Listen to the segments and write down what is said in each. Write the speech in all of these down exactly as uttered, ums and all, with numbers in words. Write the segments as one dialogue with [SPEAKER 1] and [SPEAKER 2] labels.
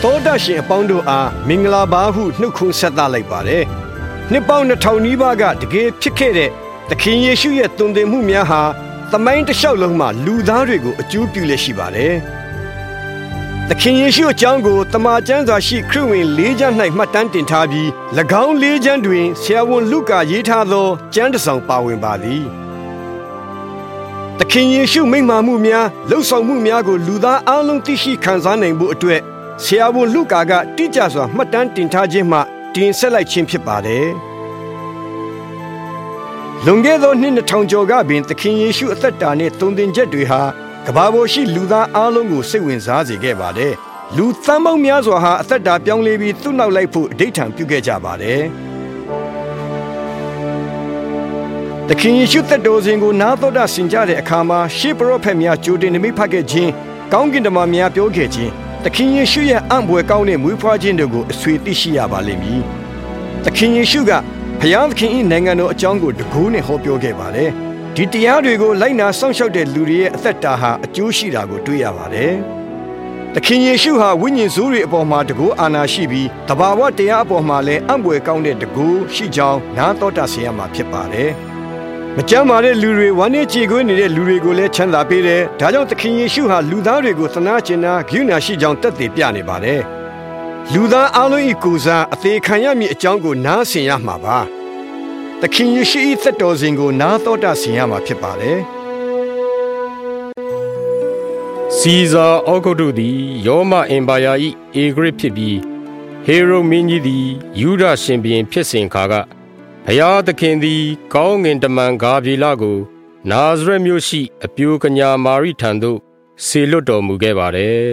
[SPEAKER 1] သောတရှင်အပေါင်းတို့အားမင်္ဂလာပါဟုနှုတ်ခွန်းဆက်သလိုက်ပါတယ်နှစ်ပေါင်းနှစ်ထောင်နီးပါးကတကယ်ဖြစ်ခဲ့တဲ့သခင်ယေရှုရဲ့တုန်တင်မှုများဟာသမိုင်းတစ်လျှောက်လုံးမှာလူသားတွေကိုအကျိုးပြုလက်ရှိပါတယ်သခင်ယေရှုအကြောင်းကိုတမန်ကျမ်းစာရှိခရစ်ဝင်၄ကျမ်း၌မှတ်တမ်းတင်ထားပြီး၎င်း၄ကျမ်းတွင်ဆရာဝန်လုကာရေးထားသောကျမ်းတစ်စောင်ပါဝင်ပါသည်သခင်ယေရှုမိန့်မာမှုများလှုပ်ဆောင်မှုများကိုလူသားအလုံးသိရှိခံစားနိုင်ဖို့အတွက်ဆရာဝန်လုကာကတိကျစွာမှတ်တမ်းတင်ထားခြင်းမှတင်ဆက်လိုက်ခြင်းဖြစ်ပါတယ်လွန်ခဲ့သောနှစ်နှစ်ထောင်ကျော်ကပင်သခင်ယေရှုအသက်တာနှင့်တုန်တင်ချက်တွေဟာကမ္ဘာပေါ်ရှိလူသားအလုံးကိုစိတ်ဝင်စားစေခဲ့ပါတယ်လူသန်းပေါင်းများစွာဟာအသက်တာပြောင်းလဲပြီးသူ့နောက်လိုက်ဖို့အဓိဋ္ဌာန်ပြုခဲ့ကြပါတယ်သခင်ယေရှုသက်တော်စဉ်ကိုနားတော်တာဆင်ကြတဲ့အခါမှာရှေးပရောဖက်များကြိုတင်နမိတ်ဖတ်ခဲ့ခြင်းကောင်းကင်တမန်များပြောခဲ့ခြင်းသခင်ယေရှုရဲ့အံ့ဘွယ်ကောင်းတဲ့မွေးဖွားခြင်းတို့ကိုအဆွေသိရှိရပါလိမ့်မည်သခင်ယေရှုကဘုရားသခင်၏နိုင်ငံတော်အကြောင်းကိုတကူးနဲ့ဟောပြောခဲ့ပါတယ်ဒီတရားတွေကိုလိုက်နာစောင့်ရှောက်တဲ့လူတွေရဲ့အသက်တာဟာအကျိုးရှိတာကိုတွေ့ရပါတယ်သခင်ယေရှုဟာဝိညာဉ်ဆိုးတွေအပေါ်မှာတကူအာဏာရှိပြီးတဘာဝတရားအပေါ်မှာလည်းအံ့ဘွယ်ကောင်းတဲ့တကူရှိကြောင်းနားတော်တာဆင်ရမှာဖြစ်ပါတယ်မကြမ်းပါတဲ့လူတွေဝမ်းနည်းကြေကွဲနေတဲ့လူတွေကိုလည်းချမ်းသာပေးတယ်ဒါကြောင့်သခင်ယေရှုဟာလူသားတွေကိုသနာကျင်နာဂရုဏာရှိကြောင်းတက်တည်ပြနေပါတယ်လူသားအလုံး၏ကိုယ်စားအသေးခံရမည့်အကြောင်းကိုနားဆင်ရမှာပါသခင်ယေရှု၏သက်တော်စဉ်ကိုနားတော်တာဆင်ရမှာဖြစ်ပါတယ်
[SPEAKER 2] စီဇာအောဂုတ်တုသည်ရောမအင်ပါယာ၏အေဂရစ်ဖြစ်ပြီးဟေရုမင်းကြီးသည်ယူဒရှင်ဘုရင်ဖြစ်စဉ်ခါကဘုရားသခင်သည်ကောင်းငင်တမန်ဂါဗြေလကိုနာဇရက်မြို့ရှိအပြိုကညာမာရိထံသို့ဆေလွတ်တော်မူခဲ့ပါတယ်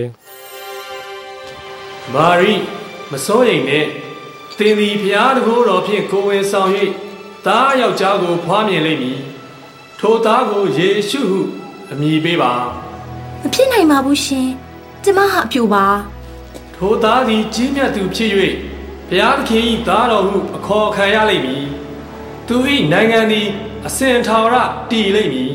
[SPEAKER 3] မာရိမစိုးရိမ်နဲ့သင်သည်ဘုရားတကူတော်ဖြင့်ကိုယ်ဝင်ဆောင်၍သားယောက်ျားကိုဖွားမြင်လိမ့်မည်ထိုသားကိုယေရှုဟုအမည်ပေးပါ
[SPEAKER 4] မဖြစ်နိုင်ပါဘူးရှင်ကျမဟာအပြိုပါ
[SPEAKER 3] ထိုသားသည်ကြီးမြတ်သူဖြစ်၍ဘုရားသခင်၏သားတော်ဟုအခေါ်ခံရလိမ့်မည်သူ၏နိုင်ငံသည်အစဉ်ထာဝရတည်လိမ့်မည်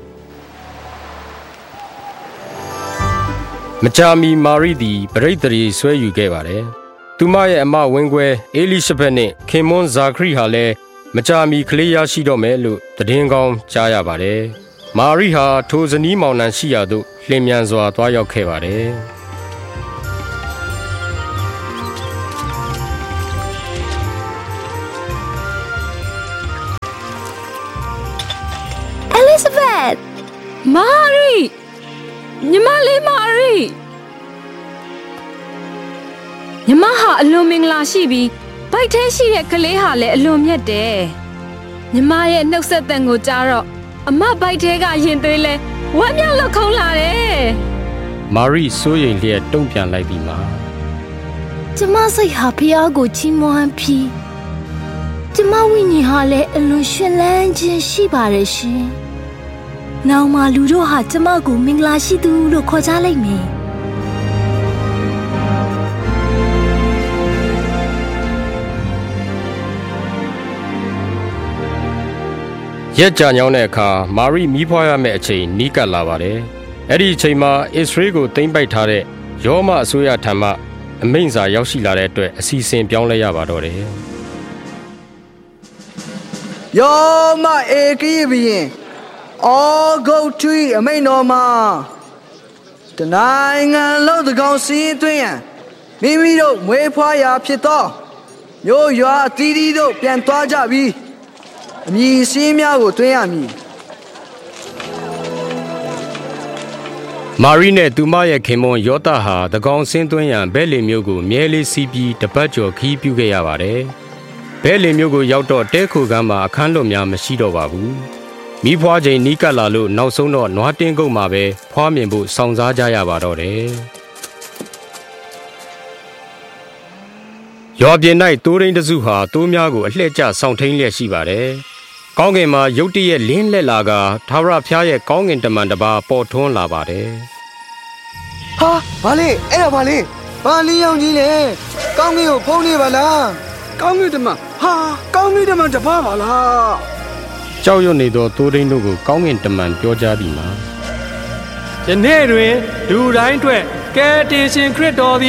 [SPEAKER 2] မကြာမီမာရိသည်ပရိသေရီဆွဲယူခဲ့ပါတယ်သူမရဲ့အမဝင်းခွဲအေလိရှဘက်နှင့်ခင်မွန်းဇာခရီဟာလည်းမကြာမီကလေးရရှိတော့မယ်လို့သတင်းကောင်းကြားရပါတယ်မာရိဟာထိုဇနီးမောင်နှံရှိရာသို့လျင်မြန်စွာသွားရောက်ခဲ့ပါတယ်
[SPEAKER 4] အဲလိဇဘက်
[SPEAKER 5] မာရိညီမလေးမာရိညီမဟာအလွန်မင်္ဂလာရှိပြီးဗိုက်ထဲရှိတဲ့ကလေးဟာလည်းအလွန်မြတ်တယ်ညီမရဲ့နှုတ်ဆက်သံကိုကြားတော့အမဗိုက်ထဲကရင်သွေးလဲဝမ်းမြောက်လို့ခုန်လာတယ်
[SPEAKER 2] မာရိစိုးရိမ်လျက်တုံ့ပြန်လိုက်ပြီးမှ
[SPEAKER 4] ကျမစိတ်ဟာဖျားကိုချီးမွမ်းပြီးကျမဝိညာဉ်ဟာလည်းအလွန်ရှင်လန်းခြင်းရှိပါတယ်ရှင်နောင်မှလူတို့ဟာကျမကိုမင်္ဂလာရှိသူလို့ခေါ်ကြလိမ့်မယ်
[SPEAKER 2] ရက်ကြာညောင်းတဲ့အခါမာရိမီးဖွားရမယ့်အချိန်နီးကပ်လာပါတယ်။အဲ့ဒီအချိန်မှာအစ္စရေးကိုသိမ်းပိုက်ထားတဲ့ရောမအစိုးရထံမှအမိန့်စာရောက်ရှိလာတဲ့အတွက်အစီအစဉ်ပြောင်းလဲရပါတော့တယ်
[SPEAKER 6] ။ရောမအေကီဘီရင်အောဂုတ်ထွီအမိန့်တော်မှာတနိုင်ငံလုံးသကောင်စီးသွင်းရန်မိမိတို့မွေးဖွားရာဖြစ်သောမျိုးရွာအသီးသီးတို့ပြန်သွားကြပြီးအမည်စင်းများကိုတွင်းရမည်
[SPEAKER 2] မာရိနဲ့သူမရဲ့ခင်မွန်းယောသဟာသကောင်စင်းသွင်းရန်ဘဲလင်မြို့ကိုမြဲလေးစီးပြီးတပတ်ကျော်ခီးပြုခဲ့ရပါတယ်ဘဲလင်မြို့ကိုရောက်တော့တဲခိုကမ်းမှာအခန်းလွတ်များမရှိတော့ပါဘူးမိဖွားချိန်နီးကပ်လာလို့နောက်ဆုံးတော့နွားတင်းကုတ်မှာပဲဖွားမြင်ဖို့စောင့်စားကြရပါတော့တယ်ရွာပြင်၌တိုးရင်းတစုဟာတိုးများကိုအလှည့်ကျဆောင်ထိန်လျက်ရှိပါတယ်ကောင်းကင်မှာရုတ်တရက်လင်းလက်လာကထာဝရဘုရားရဲ့ကောင်းကင်တမန်တစ်ပါးပေါ်ထွန်းလာပါတယ်
[SPEAKER 6] ။ဟာဘာလဲအဲ့ဒါဘာလဲဘာလင်းရောင်ကြီးလဲကောင်းကင်ကိုဖုံးနေပါလား
[SPEAKER 7] ကောင်းကင်တမန်ဟာကောင်းကင်တမန်တစ်ပါးပါလား
[SPEAKER 2] ကြောက်ရွံ့နေသောတိုးရင်းတို့ကိုကောင်းကင်တမန်ပြောကြားပြီးမှ
[SPEAKER 3] ယနေ့တွင်လူတိုင်းအတွက်ကယ်တင်ရှင်ခရစ်တော်သည်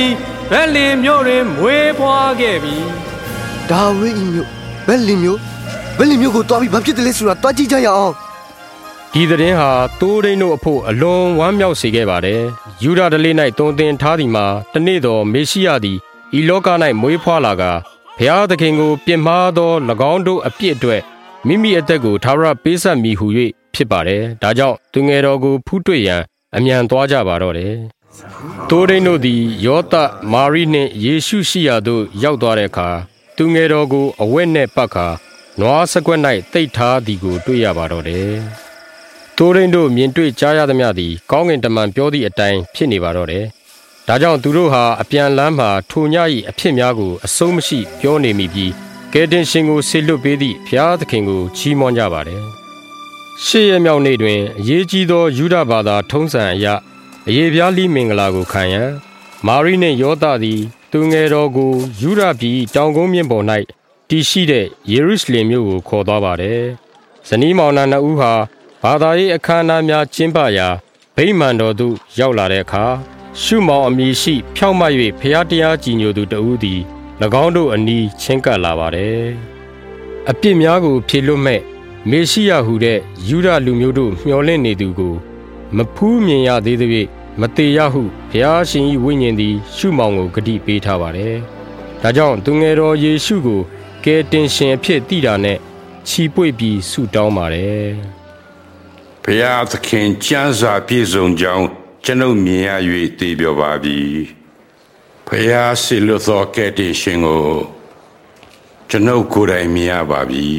[SPEAKER 3] ဗက်လင်မြို့တွင်မွေးဖွားခဲ့ပြီ
[SPEAKER 7] ဒါဝိဒ်မြို့ဗက်လင်မြို့ဗက်လင်မြို့ကိုတွားပြီးဘာဖြစ်တယ်လဲဆိုတာတွားကြည့်ကြရအောင်
[SPEAKER 2] ဒီသတင်းဟာတိုးရင်းတို့အဖို့အလွန်ဝမ်းမြောက်စေခဲ့ပါတယ်ယူဒာဓလေ၌တုံသင်ထားသည်မှာတနေ့သောမေရှိယသည်ဤလောက၌မွေးဖွားလာကဘုရားသခင်ကိုပြစ်မှားသော၎င်းတို့အပြစ်အတွက်မိမိအသက်ကိုထာဝရပေးဆက်မိဟု၍ဖြစ်ပါတယ်ဒါကြောင့်သူငယ်တော်ကိုဖူးတွေ့ရန်အမြန်သွားကြပါတော့တယ်တိုးရင်းတို့သည်ယောသမာရိနှင့်ယေရှုရှိရာသို့ရောက်သွားတဲ့အခါသူငယ်တော်ကိုအဝတ်နှင့်ပတ်ခါနွားစကွက်၌တိတ်ထားသည်ကိုတွေ့ရပါတော့တယ်တိုးရင်းတို့မြင်တွေ့ကြားရသမျှသည်ကောင်းကင်တမန်ပြောသည့်အတိုင်းဖြစ်နေပါတော့တယ်ဒါကြောင့်သူတို့ဟာအပြန်လမ်းမှာထိုည၏အဖြစ်များကိုအဆုံးမရှိပြောနေမိပြီးကယ်တင်ရှင်ကိုဆေလွတ်ပေးသည့်ဘုရားသခင်ကိုချီးမွမ်းကြပါတယ်ရှေ့ရမြောက်နေ့တွင်အရေးကြီးသောယူဒဘာသာထုံးစံအရအယေပြားလိမင်္ဂလာကိုခံရန်မာရိနှင့်ယောသသည်သူငယ်တော်ကိုယူဒပြည်တောင်ကုန်းမြင့်ပေါ်၌တည်ရှိတဲ့ယေရုရှလင်မြို့ကိုခေါ်သွားပါတယ်ဇနီးမောင်နှံနှစ်ဦးဟာဘာသာရေးအခမ်းအနားများကျင်းပရာဗိမာန်တော်သို့ရောက်လာတဲ့အခါရှုမောင်အမည်ရှိဖြောင့်မတ်၍ဖျားတရားကြည်ညိုသူတဦးသည်၎င်းတို့အနီးချင်းကပ်လာပါတယ်အပြစ်များကိုဖြေလွတ်မဲ့မေရှိယဟုတဲ့ယူဒလူမျိုးတို့မျှော်လင့်နေသူကိုမဖူးမြင်ရသေးသဖြင့်မတေရဟုဘုရားရှင်၏ဝိညာဉ်သည်ရှုမောင်ကိုဂတိပေးထားပါတယ်ဒါကြောင့်သူငယ်တော်ယေရှုကိုကယ်တင်ရှင်အဖြစ်သိတာနဲ့ချီပွေ့ပြီးဆုတောင်းပါတယ်
[SPEAKER 8] ဘုရားသခင်ကျမ်းစာပြည့်စုံကြောင်းကျွန်ုပ်မြင်ရ၍သိပြောပါပြီဘုရားဆီလွတ်သောကယ်တင်ရှင်ကိုကျွန်ုပ်ကိုယ်တိုင်မြင်ရပါပြီ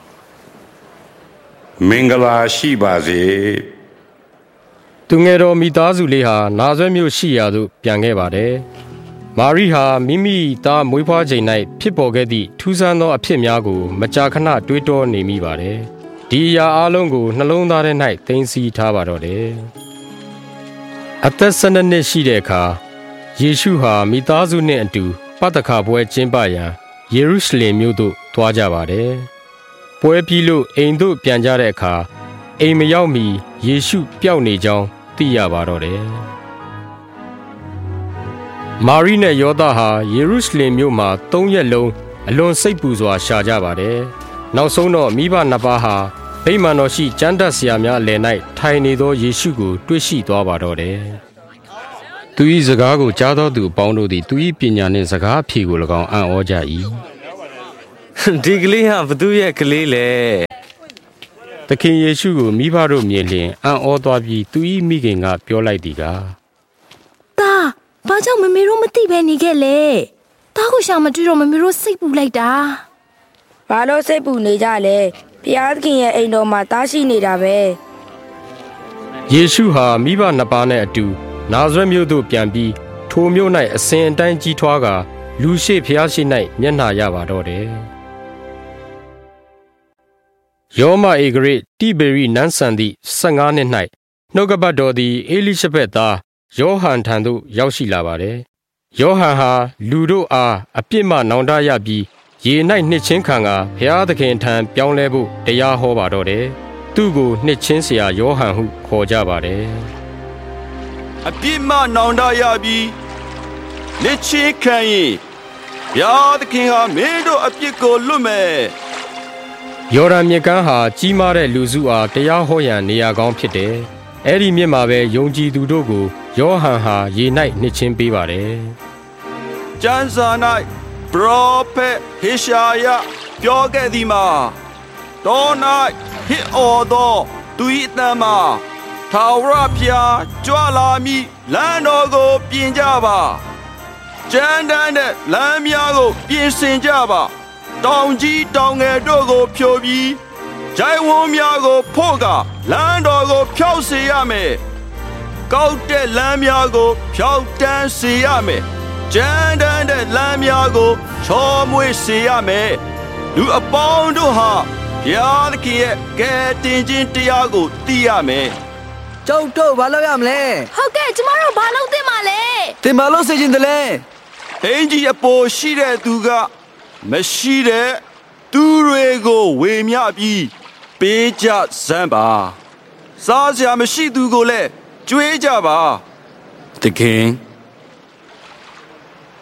[SPEAKER 8] မင်္ဂလာရှိပါစေ
[SPEAKER 2] သူငယ်တော်မိသားစုလေးဟာနာဇရက်မြို့ရှိရာသို့ပြန်ခဲ့ပါတယ်မာရိဟာမိမိသားမွေးဖွားချိန်၌ဖြစ်ပေါ်ခဲ့သည့်ထူးဆန်းသောအဖြစ်များကိုမကြာခဏတွေးတောနေမိပါတယ်ဒီအရာအလုံးကိုနှလုံးသားထဲ၌သိမ်းဆည်းထားပါတော့တယ်အသက်၁၂နှစ်ရှိတဲ့အခါယေရှုဟာမိသားစုနှင့်အတူပတ္တခါပွဲကျင်းပရန်ယေရုရှလင်မြို့သို့သွားကြပါတယ်ပွဲပြီးလို့အိမ်သို့ပြန်ကြတဲ့အခါအိမ်မရောက်မီယေရှုပျောက်နေကြောင်းသိရပါတော့တယ်မာရိနဲ့ယောသဟာယေရုရှလင်မြို့မှာသုံးရက်လုံးအလွန်စိတ်ပူစွာရှာကြပါတယ်နောက်ဆုံးတော့မိဘနှစ်ပါးဟာဗိမာန်တော်ရှိကျမ်းတတ်ဆရာများအလယ်၌ထိုင်နေသောယေရှုကိုတွေ့ရှိသွားပါတော့တယ်သူ၏စကားကိုကြားသောသူအပေါင်းတို့သည်သူ၏ပညာနှင့်စကားအဖြေကို၎င်းအံ့ဩကြ၏
[SPEAKER 9] ဒီကလေးဟာဘသူရဲ့ကလေးလဲ
[SPEAKER 2] သခင်ယေရှုကိုမိဘတို့မြင်လျင်အံ့ဩသွားပြီးသူ၏မိခင်ကပြောလိုက်သည်ကား
[SPEAKER 4] တာဘာကြောင့်မမေတို့မသိပဲနေခဲ့လဲတာကိုရှာမတွေ့တော့မမေတို့စိတ်ပူလိုက်တာ
[SPEAKER 10] ဘာလို့စိတ်ပူနေကြလဲဘုရားသခင်ရဲ့အိမ်တော်မှာတားရှိနေတာပဲ
[SPEAKER 2] ယေရှုဟာမိဘနှစ်ပါးနဲ့အတူနာဇရက်မြို့သို့ပြန်ပြီးထိုမြို့၌အစဉ်အတိုင်းကြီးထွားကာလူရှိဘုရားရှိ၌မျက်နှာရပါတော့တယ်ယောမဧဂရိတိဘေရိနန်းဆန်သည့်၁၅နှစ်၌နှုတ်ကပတ်တော်သည်အေလိရှဘက်သားယောဟန်ထံသို့ရောက်ရှိလာပါတယ်ယောဟန်ဟာလူတို့အားအပြစ်မှနောင်တရပြီးရေ၌နှစ်ချင်းခံကဘုရားသခင်ထံပြောင်းလဲဖို့တရားဟောပါတော့တယ်သူ့ကိုနှစ်ချင်းဆရာယောဟန်ဟုခေါ်ကြပါတယ်
[SPEAKER 11] အပြစ်မှနောင်တရပြီးနှစ်ချင်းခံရင်ဘုရားသခင်ဟာမင်းတို့အပြစ်ကိုလွတ်မယ်
[SPEAKER 2] ယော်ဒန်မြစ်ကမ်းဟာကြီးမားတဲ့လူစုအားတရားဟောရန်နေရာကောင်းဖြစ်တယ်အဲ့ဒီမြစ်မှာပဲယုံကြည်သူတို့ကိုယောဟန်ဟာရေ၌နှစ်ချင်းပေးပါတယ်
[SPEAKER 11] ကျမ်းစာ၌ပရောဖက်ဟေရှာယပြောခဲ့သည်မှာတော၌ဟစ်အော်သောသူ၏အသံမှာထာဝရဘုရားကြွလာမည်လမ်းတော်ကိုပြင်ကြပါကြမ်းတမ်းတဲ့လမ်းများကိုပြင်ဆင်ကြပါတောင်ကြီးတောင်ငယ်တို့ကိုဖြိုပြီးဂျိုင်းဝန်းများကိုဖို့ကလမ်းတော်ကိုဖြောက်စေရမယ်ကောက်တဲ့လမ်းများကိုဖြောက်တန်းစေရမယ်ကြမ်းတမ်းတဲ့လမ်းများကိုချောမွေ့စေရမယ်လူအပေါင်းတို့ဟာဘုရားသခင်ရဲ့ကယ်တင်ခြင်းတရားကိုသိရမယ်
[SPEAKER 6] ကျုပ်တို့ဘာလုပ်ရမလဲ
[SPEAKER 4] ဟုတ်ကဲ့ကျမတို့ဘာလုပ်သင့်မှာလဲ
[SPEAKER 6] သင်ဘာလုပ်စေချင်တယ်လဲ
[SPEAKER 11] အင်ကြီးအပေါ်ရှိတဲ့သူကမရှိတဲ့သူတွေကိုဝေမျှပြီးပေးကြစမ်းပါစားစရာမရှိသူကိုလည်းကြွေးကြပါ
[SPEAKER 8] သခင်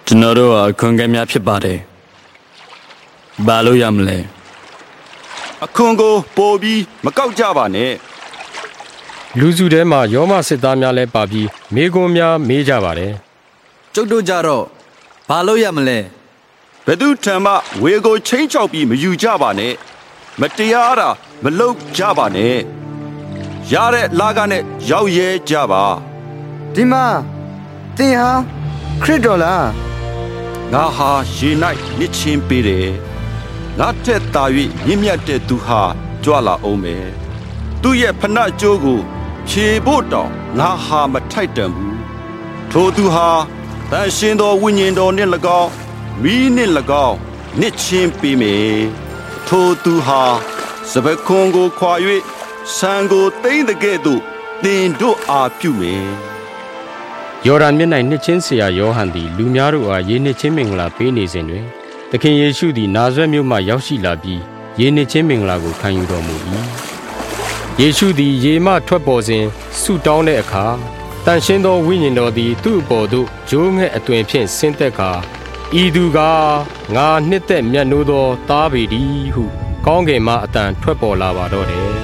[SPEAKER 9] ကျွန်တော်တို့အခွန်ကဲများဖြစ်ပါတယ်ဘာလို့ရမလဲ
[SPEAKER 11] အခွန်ကိုပို့ပြီးမကောက်ကြပါနဲ့
[SPEAKER 2] လူစုထဲမှာယောမစစ်သားများလည်းပါပြီးမိကွန်းများမေးကြပါတယ်
[SPEAKER 6] ကျုပ်တို့ကြတော့ဘာလို့ရမလဲ
[SPEAKER 11] ဘယ်သူထံမှဝေကိုချင်းချောက်ပြီးမယူကြပါနဲ့မတရားတာမလုပ်ကြပါနဲ့ရတဲ့လာကနဲ့ရောက်ရဲကြပါ
[SPEAKER 6] ဒီမှာသင်ဟာခရစ်တော်လား
[SPEAKER 11] ငါဟာရေ၌မြစ်ချင်းပေးတယ်ငါထက်သာ၍မြင့်မြတ်တဲ့သူဟာကြွလာအောင်မယ်သူ့ရဲ့ဖဏကျိုးကိုဖြေဖို့တောင်ငါဟာမထိုက်တန်ဘူးထိုသူဟာတန်ရှင်သောဝိညာဉ်တော်နှင့်၎င်းမိနှင့်၎င်းနှစ်ချင်းပေးမယ်ထိုသူဟာစပခွန်ကိုခွာ၍ဆံကိုသိမ့်တဲ့ကဲ့သို့တင်တို့အားပြုမယ်
[SPEAKER 2] ယော်ဒန်မြစ်၌နှစ်ချင်းဆရာယောဟန်သည်လူများတို့အားယေနှစ်ချင်းမင်္ဂလာပေးနေစဉ်တွင်သခင်ယေရှုသည်နာဇရက်မြို့မှရောက်ရှိလာပြီးယေနှစ်ချင်းမင်္ဂလာကိုခံယူတော်မူ၏ယေရှုသည်ရေမှထွက်ပေါ်စဉ်ဆုတောင်းတဲ့အခါတန်ရှင်းသောဝိညာဉ်တော်သည်သူ့အပေါ်သို့ဂျိုးငှက်အသွင်ဖြင့်ဆင်းသက်ကာဤသူကငါနှစ်သက်မြတ်နိုးသောသားပေသည်ဟုကောင်းကင်မှအတန်ထွက်ပေါ်လာပါတော့တယ်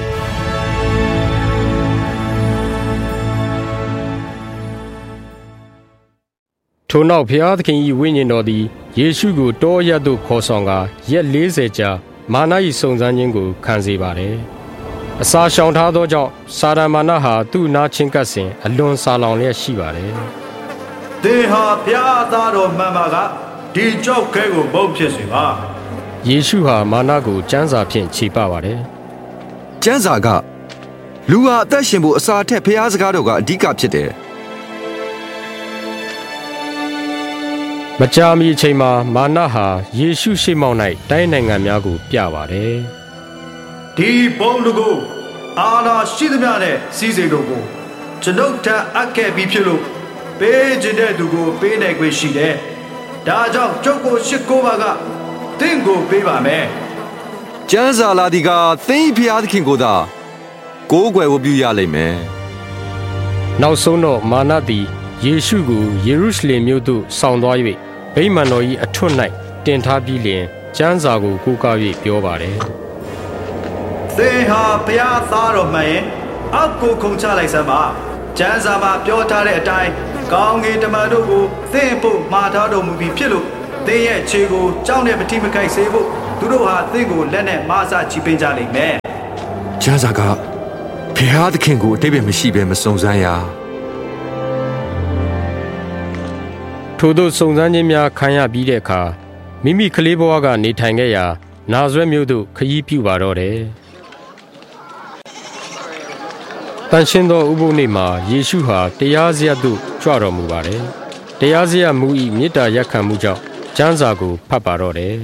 [SPEAKER 2] ထိုနောက်ဖျားသခင်၏ဝိညာဉ်တော်သည်ယေရှုကိုတောရသို့ခေါ်ဆောင်ကာရက်၄၀ကြာမာန၏စုံစမ်းခြင်းကိုခံစေပါတယ်အစာရှောင်ထားသောကြောင့်စာရမာနဟာသူ့နာချင်းကပ်စဉ်အလွန်စာလောင်လျက်ရှိပါတယ်
[SPEAKER 12] သင်ဟာဖျားသားတော်မှန်ပါကဒီကြောက်ခဲကိုမုတ်ဖြစ်စေပါ
[SPEAKER 2] ယေရှုဟာမာနကိုကျမ်းစာဖြင့်ခြေပပါတယ်
[SPEAKER 7] ကျမ်းစာကလူဟာအသက်ရှင်ဖို့အစာထက်ဖျားစကားတော်ကအဓိကဖြစ်တယ်
[SPEAKER 2] မကြာမီအချိန်မှာမာနဟာယေရှုရှေ့မှောက်၌တိုင်းနိုင်ငံများကိုပြပါတယ်
[SPEAKER 12] ဒီဘုံလူကိုအာနာရှိသမျှနဲ့စီးစိမ်တို့ကိုကျွန်ုပ်ထအပ်ခဲ့ပြီးဖြစ်လို့ပေးခြင်းတဲ့သူကိုပေးနိုင်ခွင့်ရှိတယ်ဒါကြောင့်ကျုပ်ကိုရှစ်ကိုပါကသင်ကိုပေးပါမယ်
[SPEAKER 7] ကျမ်းစာလာဒီကသင်ဖျားသခင်ကိုသာကိုးကွယ်ဝတ်ပြုရလိမ့်မယ်
[SPEAKER 2] နောက်ဆုံးတော့မာနသည်ယေရှုကိုယေရုရှလင်မြို့သို့ဆောင်သွား၍ဗိမာန်တော်၏အထွတ်၌တင်ထားပြီးလျှင်ကျမ်းစာကိုကိုးကား၍ပြောပါတယ်
[SPEAKER 12] သင်ဟာဘုရားသားတော်မှန်ရင်အောက်ကိုခုန်ချလိုက်စမ်းပါကျမ်းစာမှာပြောထားတဲ့အတိုင်းကောင်းကင်တမန်တို့ကိုသင်ဖို့မှာထားတော်မူပြီးဖြစ်လို့သင်ရဲ့ခြေကိုကြောက်နဲ့မတိမခိုက်စေဖို့သူတို့ဟာသင်ကိုလက်နဲ့မဆချီပင်းကြလိမ့်မယ်
[SPEAKER 7] ကျမ်းစာကဘုရားသခင်ကိုအတိတ်ပဲမရှိဘဲမစုံစမ်းရ
[SPEAKER 2] ထို့သောစုံစမ်းခြင်းများခံရပြီးတဲ့အခါမိမိကလေးဘဝကနေထိုင်ခဲ့ရာနာဇရက်မြို့သို့ခရီးပြုပါတော့တယ်တန်ရှင်းသောဥပုသ်နေ့မှာယေရှုဟာတရားစရပ်သို့ကြွတော်မူပါတယ်တရားစရပ်မူ၏မေတ္တာရပ်ခံမှုကြောင့်ကျမ်းစာကိုဖတ်ပါတော့တယ်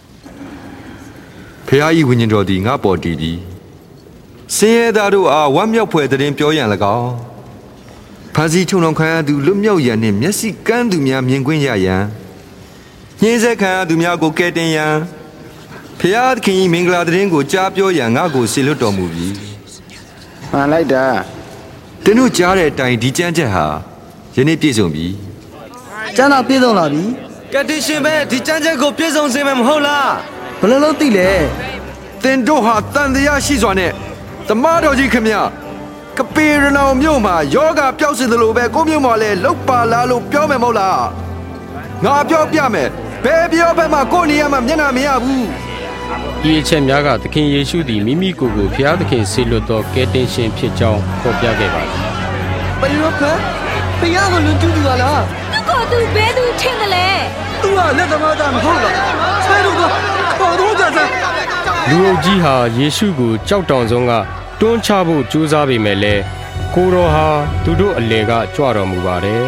[SPEAKER 7] ဖခင်၏ဝိညာဉ်တော်သည်ငါပေါ်တည်ပြီးဆင်းရဲသားတို့အားဝမ်းမြောက်ဖွယ်သတင်းပြောရန်၎င်းဖန်စီချုံတော်ခံရသူလွတ်မြောက်ရန်နှင့်မျက်စိကန်းသူများမြင်ကွင်းရရန်ညှင်းဆဲခံရသူများကိုကယ်တင်ရန်ဖခင်သခင်၏မင်္ဂလာသတင်းကိုကြားပြောရန်ငါ့ကိုဆေလွတ်တော်မူပြီ
[SPEAKER 6] မှန်လိုက်တာ
[SPEAKER 7] သင်တို့ကြားတဲ့အတိုင်းဒီကျမ်းချက်ဟာယနေ့ပြည့်စုံပြီ
[SPEAKER 6] ကျမ်းတော်ပြည့်စုံလာပြီ
[SPEAKER 9] ကတိရှင်ပဲဒီကျမ်းချက်ကိုပြည့်စုံစေမယ်မဟုတ်လား
[SPEAKER 6] ဘယ်လိုလုပ်သိလဲ
[SPEAKER 7] သင်တို့ဟာတန်တရားရှိစွာနဲ့တမန်တော်ကြီးခင်ဗျကပေရနောင်မြို့မှာယောဂပျောက်စေသလိုပဲကိုမြို့မှာလည်းလုတ်ပါလားလို့ပြောမယ်မဟုတ်လားငါပြောပြမယ်ဘယ်ပြောဘက်မှာကိုနေရာမှာမျက်နှာမရဘူး
[SPEAKER 2] ဒီအချက်များကသခင်ယေရှုသည်မိမိကိုယ်ကိုဘုရားသခင်ဆေလွတ်သောကယ်တင်ရှင်ဖြစ်ကြောင်းဖော်ပြခဲ့ပါသည်
[SPEAKER 6] ဘယ်လိုဖဲဘုရားကိုလွန်ကျူးသူကလား
[SPEAKER 5] သူကသူဘယ်သူထင်တယ်လဲ
[SPEAKER 6] သူကလက်သမားသားမဟုတ်လားဆဲတို့ကခေါ်တော့ကြစမ်း
[SPEAKER 2] လူအုပ်ကြီးဟာယေရှုကိုကြောက်တောင်ဆုံးကတွန်းချဖို့ကြိုးစားပေမဲ့လည်းကိုတော်ဟာသူတို့အလယ်ကကြွတော်မူပါတယ်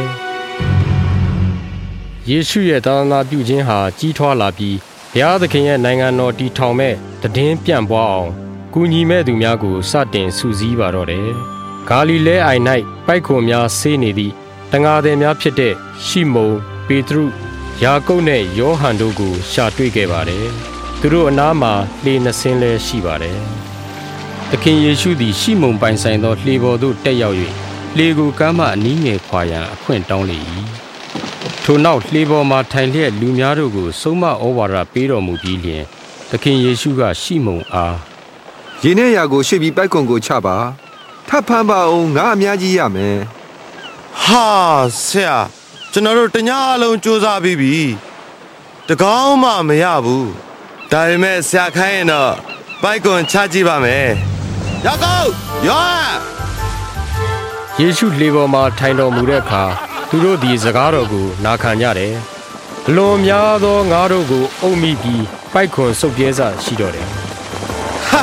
[SPEAKER 2] ယေရှုရဲ့သာသနာပြုခြင်းဟာကြီးထွားလာပြီးဘုရားသခင်ရဲ့နိုင်ငံတော်တည်ထောင်မဲ့တည်င်းပြန့်ပွားအောင်ကူညီမဲ့သူများကိုစတင်စုစည်းပါတော့တယ်ဂါလိလဲအိုင်၌ပိုက်ခွန်များဆေးနေသည့်တန်ဃာသည်များဖြစ်တဲ့ရှိမုန်ပေတရုယာကုပ်နဲ့ယောဟန်တို့ကိုရှာတွေ့ခဲ့ပါတယ်သူတို့အနားမှာလှေနှစ်စင်းလည်းရှိပါတယ်သခင်ယေရှုသည်ရှိမုန်ပိုင်ဆိုင်သောလှေပေါ်သို့တက်ရောက်၍လှေကိုကမ်းမှအနီးငယ်ခွာရန်အခွင့်တောင်းလေ၏ထိုနောက်လှေပေါ်မှာထိုင်လျက်လူများတို့ကိုဆုံးမဩဝါဒပေးတော်မူပြီးလျှင်သခင်ယေရှုကရှိမုန်အား
[SPEAKER 7] ရေနဲ့ရာကိုရွှေ့ပြီးပိုက်ကွန်ကိုချပါထပ်ဖမ်းပါအောင်ငါအများကြီးရမယ်
[SPEAKER 13] ဟာဆရာကျွန်တော်တို့တညအလုံးစူးစမ်းပြီးပြီတကောင်းမှမရဘူးဒါပေမဲ့ဆရာခိုင်းရင်တော့ပိုက်ကွန်ချကြည့်ပါမယ်ရောက်ကောရော
[SPEAKER 2] ယေရှုလေပေါ်မှာထိုင်တော်မူတဲ့အခါသူတို့သည်စကားတော်ကိုနာခံကြတယ်အလွန်များသောငါးတို့ကိုအုပ်မိပြီးပိုက်ခွန်စုပ်ပြဲစာရှိတော့တယ်
[SPEAKER 13] ဟာ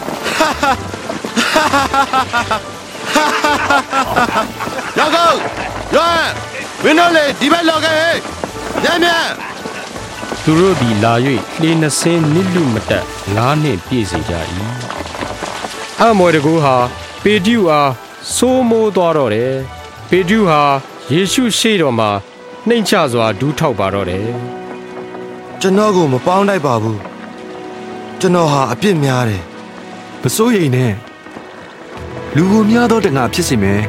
[SPEAKER 13] ရောက်ကောရောမင်းတို့လေဒီဘက်လောက်ကဟဲ့ညံ့ညံ့
[SPEAKER 2] သူတို့သည်လာ၍လှေနှစ်စင်းနစ်လူမတက်ငါးနှင့်ပြည့်စေကြ၏အမော်တကူဟာပေတရုအားစိုးမိုးသွားတော့တယ်ပေတရုဟာယေရှုရှေ့တော်မှာနှိမ်ချစွာဒူးထောက်ပါတော့တယ်
[SPEAKER 13] ကျွန်တော်ကိုမပေါင်းတိုက်ပါဘူးကျွန်တော်ဟာအပြစ်များတယ်
[SPEAKER 7] မစိုးရိမ်နဲ့လူကိုများသောတငါဖြစ်စေမယ်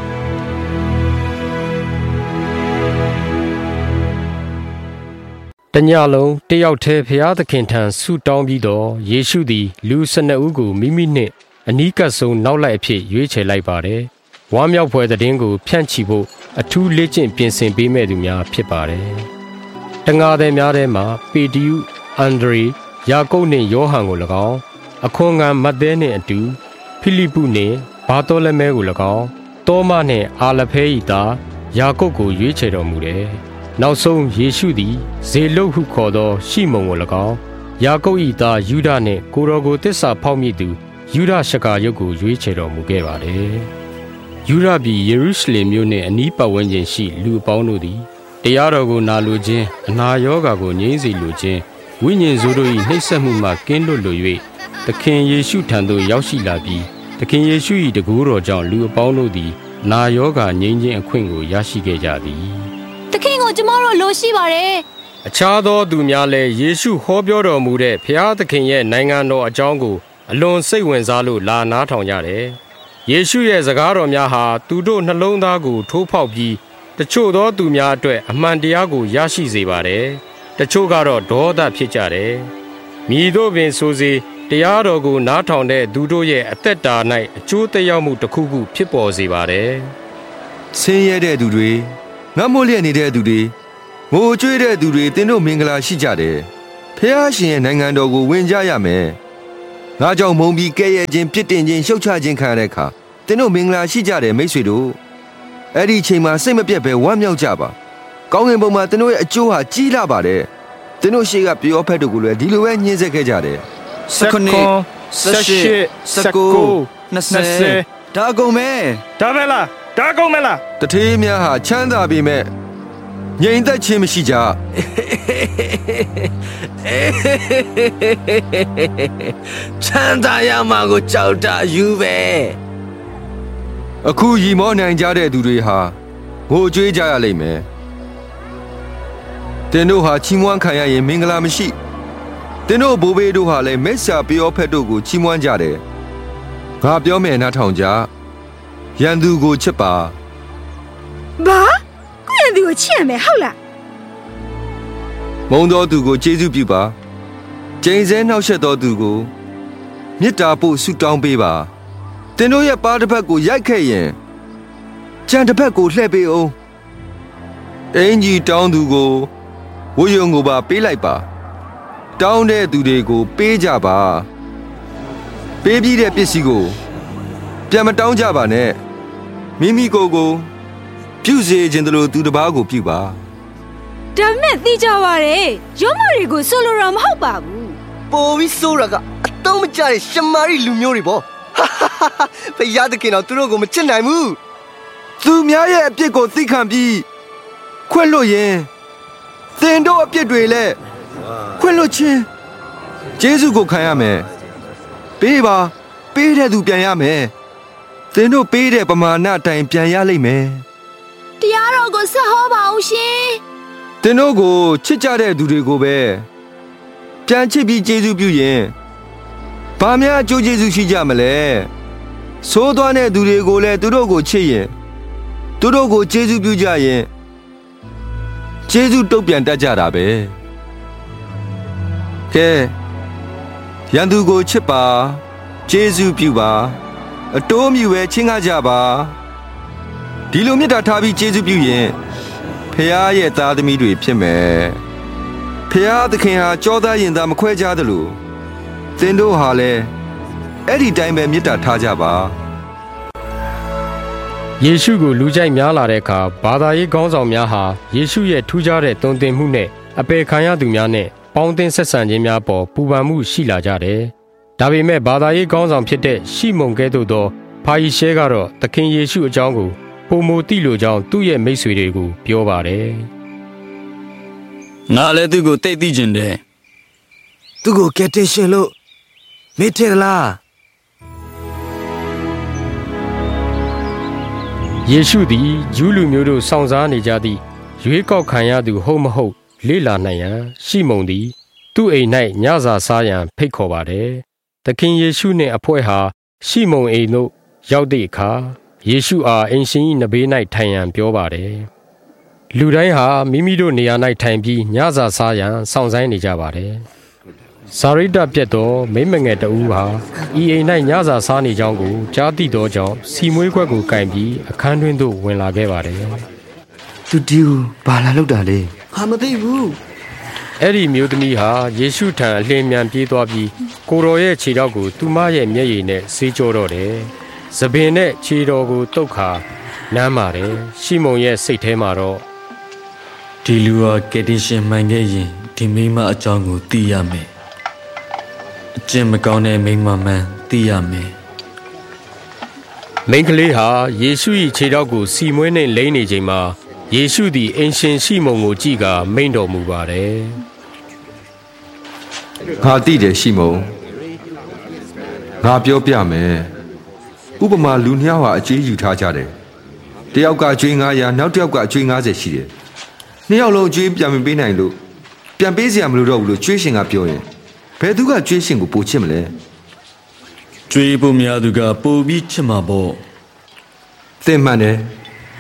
[SPEAKER 2] တညလုံးတယောက်တည်းဖျားသခင်ထံဆုတောင်းပြီးတော့ယေရှုသည်လူ၁၂ဦးကိုမိမိနှင့်အနီးကပ်ဆုံးနောက်လိုက်အဖြစ်ရွေးချယ်လိုက်ပါတယ်။ဝမ်းမြောက်ဖွယ်သတင်းကိုဖြန့်ချီဖို့အထူးလေ့ကျင့်ပြင်ဆင်ပေးမဲ့သူများဖြစ်ပါတယ်။တငါသည်များထဲမှာပေတရု၊အန္ဒြေ၊ယာကုပ်နှင့်ယောဟန်ကို၎င်းအခွန်ခံမဿဲနှင့်အတူဖိလိပုနှင့်ဘာသောလမဲကို၎င်းသောမနှင့်အာလဖဲ၏သားယာကုပ်ကိုရွေးချယ်တော်မူတယ်။နောက်ဆုံးယေရှုသည်ဇေလုတ်ဟုခေါ်သောရှိမုန်ကို၎င်းယာကုပ်၏သားယူဒနှင့်ကိုတော်ကိုတစ္ဆာဖောက်မိသူယူဒရှကာယုတ်ကိုရွေးချယ်တော်မူခဲ့ပါတယ်။ယူဒပြည်ယေရုရှလင်မြို့နှင့်အနီးပတ်ဝန်းကျင်ရှိလူအပေါင်းတို့သည်တရားတော်ကိုနာလိုခြင်းအနာရောဂါကိုငြိမ်းစေလိုခြင်းဝိညာဉ်ဆိုးတို့၏နှိပ်စက်မှုမှကင်းလွတ်လို၍သခင်ယေရှုထံသို့ရောက်ရှိလာပြီးသခင်ယေရှု၏တကူတော်ကြောင့်လူအပေါင်းတို့သည်နာရောဂါငြိမ်းခြင်းအခွင့်ကိုရရှိခဲ့ကြသည်
[SPEAKER 4] သခင်ကိုကျမတို့လိုရှိပါတယ်
[SPEAKER 2] အခြားသောသူများလည်းယေရှုဟောပြောတော်မူတဲ့ဖျားသခင်ရဲ့နိုင်ငံတော်အကြောင်းကိုအလွန်စိတ်ဝင်စားလို့လာနားထောင်ကြတယ်ယေရှုရဲ့စကားတော်များဟာသူတို့နှလုံးသားကိုထိုးဖောက်ပြီးတချို့သောသူများအတွက်အမှန်တရားကိုရရှိစေပါတယ်တချို့ကတော့ဒေါသဖြစ်ကြတယ်မည်သို့ပင်ဆိုစေတရားတော်ကိုနားထောင်တဲ့သူတို့ရဲ့အသက်တာ၌အကျိုးသက်ရောက်မှုတစ်ခုခုဖြစ်ပေါ်စေပါတယ်
[SPEAKER 7] ဆင်းရဲတဲ့သူတွေငတ်မို့လျက်နေတဲ့သူတွေငိုကြွေးတဲ့သူတွေသင်တို့မင်္ဂလာရှိကြတယ်ဖျားရှင်ရဲ့နိုင်ငံတော်ကိုဝင်ကြရမယ်ငါကြောင့်မုံပြီးကဲ့ရဲ့ခြင်းပြစ်တင်ခြင်းရှုတ်ချခြင်းခံရတဲ့အခါသင်တို့မင်္ဂလာရှိကြတယ်မိတ်ဆွေတို့အဲ့ဒီအချိန်မှာစိတ်မပြတ်ပဲဝမ်းမြောက်ကြပါကောင်းကင်ဘုံမှာသင်တို့ရဲ့အကျိုးဟာကြီးလာပါတယ်သင်တို့ရှေ့ကပြောဖက်တို့ကိုလည်းဒီလိုပဲညှင်းဆဲခဲ့ကြတယ်
[SPEAKER 6] စက္ကွန်စရှစ်စကူနှစ်ဆယ်ဒါကုန်မဲ
[SPEAKER 3] ဒါပဲလားဒါကုန်မဲလား
[SPEAKER 7] တထေးများဟာချမ်းသာပေမဲ့ငြိမ်သက်ခြင်းမရှိကြ
[SPEAKER 14] ချမ်းသာရမှာကိုကြောက်တာယူပဲ
[SPEAKER 7] အခုရီမောနိုင်ကြတဲ့သူတွေဟာငိုကြွေးကြရလိမ့်မယ်သင်တို့ဟာချီးမွမ်းခံရရင်မင်္ဂလာမရှိသင်တို့ဘိုးဘေးတို့ဟာလည်းမက်ဆာပြောဖက်တို့ကိုချီးမွမ်းကြတယ်ငါပြောမယ်နားထောင်ကြရန်သူကိုချစ်ပါ
[SPEAKER 4] ဘာကိုရန်သူကိုချစ်ရမယ်ဟုတ်လား
[SPEAKER 7] မုန်းသောသူကိုကျေးဇူးပြုပါကျိန်ဆဲနှောက်ယှက်သောသူကိုမေတ္တာပို့ဆုတောင်းပေးပါသင်တို့ရဲ့ပါးတစ်ဖက်ကိုရိုက်ခဲ့ရင်ကြံတစ်ဖက်ကိုလှည့်ပေးအောင်အင်ကြီးတောင်းသူကိုဝိယုံကိုပါပေးလိုက်ပါတောင်းတဲ့သူတွေကိုပေးကြပါပေးပြီးတဲ့ပစ္စည်းကိုပြန်မတောင်းကြပါနဲ့မိမိကိုယ်ကိုပြုစေခြင်းတလို့သူတစ်ပါးကိုပြုပါ
[SPEAKER 4] ဒါမဲ့သိကြပါရဲ့ရုံးမတွေကိုဆိုလိုတာမဟုတ်ပါဘူး
[SPEAKER 14] ပိုပြီးဆိုးတာကအတုံးမကျတဲ့ရှမာရီလူမျိုးတွေပေါ့ဖယားသခင်တော့သူတို့ကိုမချစ်နိုင်ဘူး
[SPEAKER 7] သူများရဲ့အပြစ်ကိုသိခံပြီးခွင့်လွတ်ရင်သင်တို့အပြစ်တွေလည်းခွင့်လွတ်ခြင်းယေရှုကိုခံရမယ်ပေးပါပေးတဲ့သူပြန်ရမယ်သင်တို့ပေးတဲ့ပမာဏအတိုင်းပြန်ရလိမ့်မယ်
[SPEAKER 4] တရားတော်ကိုဆက်ဟောပါအောင်ရှင်
[SPEAKER 7] သင်တို့ကိုချစ်ကြတဲ့သူတွေကိုပဲပြန်ချစ်ပြီးယေရှုပြုရင်ဘာများအကျိုးကျေးဇူးရှိကြမလဲဆိုးသွားတဲ့သူတွေကိုလည်းသူတို့ကိုချစ်ရင်သူတို့ကိုယေရှုပြုကြရင်ယေကျေးဇူးတုတ်ပြန်တတ်ကြတာပဲကဲရန်သူကိုချစ်ပါကျေးဇူးပြုပါအတိုးမြူပဲချင်းကားကြပါဒီလိုမေတ္တာထားပြီးကျေးဇူးပြုရင်ဖခင်ရဲ့သားသမီးတွေဖြစ်မယ်ဖခင်သခင်ဟာကြောသားရင်သားမခွဲခြားသလိုသင်တို့ဟာလည်းအဲ့ဒီတိုင်းပဲမေတ္တာထားကြပါ
[SPEAKER 2] ယေရှုကိုလူကြိုက်များလာတဲ့အခါဘာသာရေးခေါင်းဆောင်များဟာယေရှုရဲ့ထူးခြားတဲ့တုံ့တင်မှုနဲ့အပေခံရသူများနဲ့ပေါင်းသင်းဆက်ဆံခြင်းများပေါ်ပူပန်မှုရှိလာကြတယ်။ဒါပေမဲ့ဘာသာရေးခေါင်းဆောင်ဖြစ်တဲ့ရှီမုန်ကဲ့သို့သောဖာရီရှဲကတော့သခင်ယေရှုအကြောင်းကိုပုံမသိလိုကြောင်းသူ့ရဲ့မိတ်ဆွေတွေကိုပြောပါတယ်
[SPEAKER 9] ။ငါလည်းသူ့ကိုတိတ်သိကျင်တယ်
[SPEAKER 6] ။သူ့ကိုကယ်တင်ရှင်လို့မေ့ထင်လား
[SPEAKER 2] ယေရှုသည်ဂျူးလူမျိုးတို့စောင့်စားနေကြသည့်ရွေးကောက်ခံရသူဟုတ်မဟုတ်လေ့လာနိုင်ရန်ရှီမုန်သည်သူ့အိမ်၌ညစာစားရန်ဖိတ်ခေါ်ပါတယ်။သခင်ယေရှုနှင့်အဖွဲ့ဟာရှီမုန်အိမ်သို့ရောက်သည့်အခါယေရှုအားအင်ရှင်၏နဘေး၌ထိုင်ရန်ပြောပါတယ်။လူတိုင်းဟာမိမိတို့နေရာ၌ထိုင်ပြီးညစာစားရန်စောင့်ဆိုင်းနေကြပါတယ်။စာရိတ္တပြတ်သောမိမငယ်တဦးဟာဤအိမ်၌ညစာစားနေကြောင်းကိုကြားသိသောကြောင့်စီမွေးခွက်ကိုကင်ပြီးအခန်းတွင်သို့ဝင်လာခဲ့ပါတယ်
[SPEAKER 6] ။သူဒီကိုဘာလာလောက်တာလဲ။ဟာမသိဘူး
[SPEAKER 2] ။အဲ့ဒီမျိုးသမီးဟာယေရှုထံအလင်းမြန်ပြေးသွားပြီးကိုတော်ရဲ့ခြေထောက်ကိုသူမရဲ့မျက်ရည်နဲ့ဆေးကြောတော့တယ်။သပင်နဲ့ခြေတော်ကိုတုတ်ခါနမ်းပါတယ်။ရှီမုန်ရဲ့စိတ်ထဲမှာတော့
[SPEAKER 9] ဒီလူဟာကယ်တင်ရှင်မှန်ခဲ့ရင်ဒီမိမအကြောင်းကိုသိရမယ်။အကျင့်မကောင်းတဲ့မိမမှန်သိရမယ်
[SPEAKER 2] ။မိန်းကလေးဟာယေရှု၏ခြေထောက်ကိုစီမွေးနှင့်လိမ့်နေချိန်မှာယေရှုသည်အင်ရှင်ရှီမုန်ကိုကြည့်ကာမိန့်တော်မူပါတယ်
[SPEAKER 7] ။ငါသိတယ်ရှီမုန်ငါပြောပြမယ်။ဥပမာလူနှစ်ယောက်ဟာအကျွေးယူထားကြတယ်။တယောက်ကအကျွေးငါးရာနောက်တစ်ယောက်ကအကျွေးငါးဆယ်ရှိတယ်။နှစ်ယောက်လုံးအကျွေးပြန်မပေးနိုင်လို့ပြန်ပေးစရာမလိုတော့ဘူးလို့ကျွေးရှင်ကပြောရင်ဘယ်သူကကျွေးရှင်ကိုပိုချစ်မလဲ
[SPEAKER 9] ။ကျွေးဖို့များသူကပိုပြီးချစ်မှာပေါ့
[SPEAKER 7] ။သင်မှန်တယ်။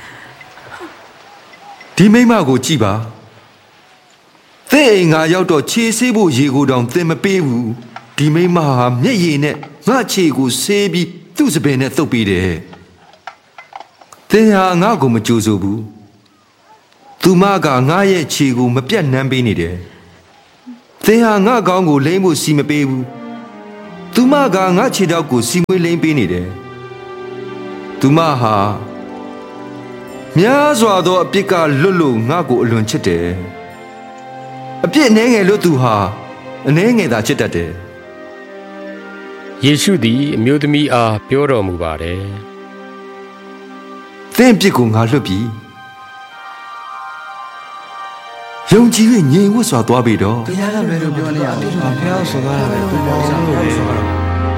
[SPEAKER 7] ဒီမိမကိုကြည့်ပါသင်အိမ်ငါရောက်တော့ခြေဆေးဖို့ရေကိုတောင်သင်မပေးဘူးဒီမိမဟာမျက်ရည်နဲ့ငါခြေကိုဆေးပြီးသူ့စပယ်နဲ့သုတ်ပေးတယ်သင်ဟာငါ့ကိုမကြိုးဆိုဘူးသူမကငါရဲ့ခြေကိုမပြတ်နှမ်းပေးနေတယ်သင်ဟာငါ့ကောင်းကိုလိမ့်ဖို့စီမပေးဘူးသူမကငါခြေထောက်ကိုစီမွေးလိမ့်ပေးနေတယ်သူမဟာများစွာသောအပြစ်ကလွတ်လို့ငါ့ကိုအလွန်ချစ်တယ်အပြစ်နှဲငယ်လို့သူဟာအနှဲငယ်သာချစ်တတ်တယ်
[SPEAKER 2] ယေရှုသည်အမျိုးသမီးအားပြောတော်မူပါတယ်
[SPEAKER 7] သင်ပြစ်ကိုငါလွတ်ပြီယုံကြည်၍ငြိမ်ဝတ်စွာသွားပြီတော့
[SPEAKER 6] တရားကလည်းပြောနေရတယ်ဘုရားဆိုကားတာပဲသူပြောလို့ဆိုတော့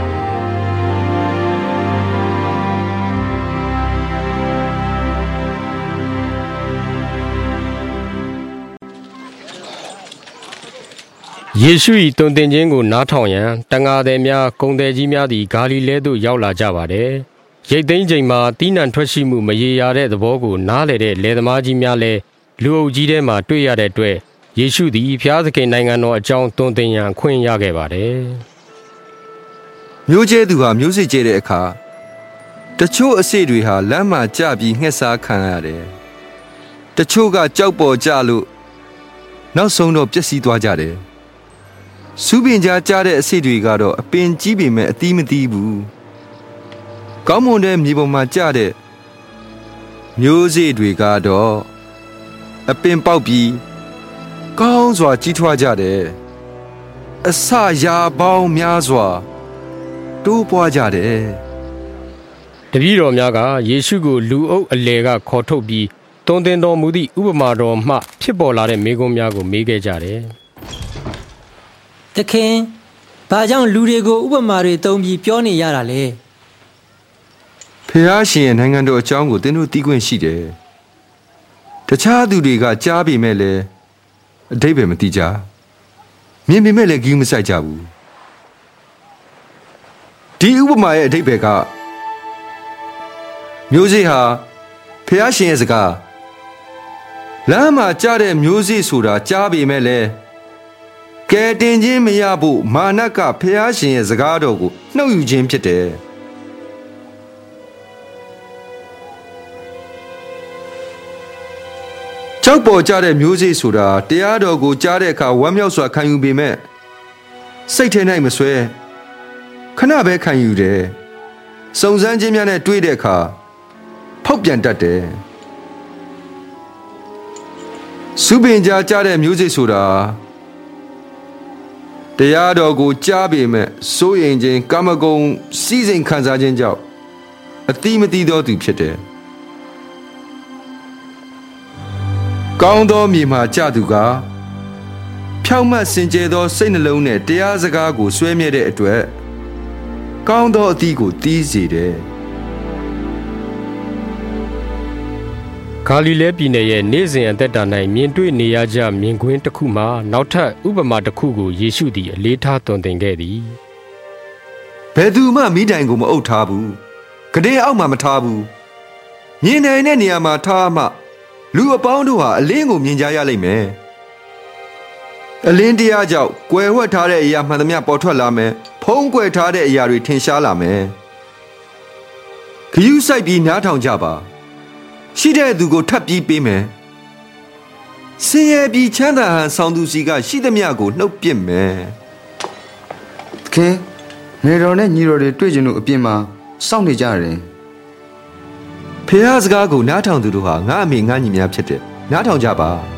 [SPEAKER 2] ယေရှု၏တုံသင်ခြင်းကိုနားထောင်ရန်တန်ဃာသည်များဂုဏ်သည်ကြီးများသည်ဂါလိလဲသို့ရောက်လာကြပါတယ်။ရိတ်သိမ်းချိန်မှာတီးနှံထွက်ရှိမှုမရေရာတဲ့သဘောကိုနားလည်တဲ့လယ်သမားကြီးများလည်းလူအုပ်ကြီးထဲမှာတွေ့ရတဲ့အတွက်ယေရှုသည်ဖျားသခင်နိုင်ငံတော်အကြောင်းတုံသင်ရန်ခွင့်ရခဲ့ပါတယ်
[SPEAKER 7] ။မျိုးကျဲသူဟာမျိုးစေ့ကျဲတဲ့အခါတချို့အစေ့တွေဟာလမ်းမှာကျပြီးငှက်စားခံရတယ်။တချို့ကကြောက်ပေါ်ကျလို့နောက်ဆုံးတော့ပျက်စီးသွားကြတယ်။စူးပင်ကြားကြားတဲ့အဆိပ်တွေကတော့အပင်ကြီးပေမဲ့အသီးမသီးဘူးကောင်းမွန်တဲ့မြေပေါ်မှာကျတဲ့မျိုးစေ့တွေကတော့အပင်ပေါက်ပြီးကောင်းစွာကြီးထွားကြတယ်အစရာပေါင်းများစွာတိုးပွားကြတယ်
[SPEAKER 2] တပည့်တော်များကယေရှုကိုလူအုပ်အလယ်ကခေါ်ထုတ်ပြီးတုံသင်တော်မူသည့်ဥပမာတော်မှဖြစ်ပေါ်လာတဲ့မေးခွန်းများကိုမေးခဲ့ကြတယ်
[SPEAKER 15] သခင်ဘာကြောင့်လူတွေကိုဥပမာတွေသုံးပြီးပြောနေရတာလဲ
[SPEAKER 7] ဖျားရှင်ရဲ့နိုင်ငံတော်အကြောင်းကိုသင်တို့သိခွင့်ရှိတယ်တခြားသူတွေကကြားပေမဲ့လည်းအဓိပ္ပာယ်မသိကြမြင်ပေမဲ့လည်းဂီးမဆိုင်ကြဘူးဒီဥပမာရဲ့အဓိပ္ပာယ်ကမျိုးစေ့ဟာဖျားရှင်ရဲ့စကားလမ်းမှာကြားတဲ့မျိုးစေ့ဆိုတာကြားပေမဲ့လည်းကဲတင်ခြင်းမရဖို့မာနကဖျားရှင်ရဲ့စကားတော်ကိုနှုတ်ယူခြင်းဖြစ်တယ်ကြောက်ပေါ်ကြတဲ့မျိုးစေ့ဆိုတာတရားတော်ကိုကြားတဲ့အခါဝမ်းမြောက်စွာခံယူပေမဲ့စိတ်ထဲ၌မဆွဲခဏပဲခံယူတယ်စုံစမ်းခြင်းများနဲ့တွေ့တဲ့အခါဖောက်ပြန်တတ်တယ်စုပင်ကြားကြားတဲ့မျိုးစေ့ဆိုတာတရားတော်ကိုကြားပေမဲ့စိုးရိမ်ခြင်းကာမဂုဏ်စီးစိမ်ခံစားခြင်းကြောင့်အတိမတိသောသူဖြစ်တယ်ကောင်းသောမြေမှာကြသူကဖြောင့်မတ်စင်ကြယ်သောစိတ်နှလုံးနဲ့တရားစကားကိုဆွဲမြဲတဲ့အတွက်ကောင်းသောအသီးကိုတီးစေတယ်
[SPEAKER 2] ဂါလိလဲပြည်နယ်ရဲ့နေ့စဉ်အသက်တာ၌မြင်တွေ့နေရကြမြင်ကွင်းတစ်ခုမှာနောက်ထပ်ဥပမာတစ်ခုကိုယေရှုသည်အလေးထားသွန်သင်ခဲ့သည်
[SPEAKER 7] ဘယ်သူမှမိတိုင်ကိုမအုပ်ထားဘူးကတဲ့အောက်မှာမထားဘူးမြင်နိုင်တဲ့နေရာမှာထားမှလူအပေါင်းတို့ဟာအလင်းကိုမြင်ကြရလိမ့်မယ်အလင်းတရားကြောင့်ကွယ်ဝှက်ထားတဲ့အရာမှန်သမျှပေါ်ထွက်လာမယ်ဖုံးကွယ်ထားတဲ့အရာတွေထင်ရှားလာမယ်ဂရုစိုက်ပြီးနားထောင်ကြပါရှိတဲ့သူကိုထပ်ပြီးပေးမယ်ဆင်းရဲပြီးချမ်းသာဟန်ဆောင်သူစီကရှိသမျှကိုနှုတ်ပစ်မယ်
[SPEAKER 6] သခင်နေတော်နဲ့ညီတော်တွေတွေ့ကြလို့အပြင်မှာစောင့်နေကြတယ်
[SPEAKER 7] ဖះစကားကိုနားထောင်သူတို့ဟာငါအမေငါညီများဖြစ်တယ်နားထောင်ကြပါ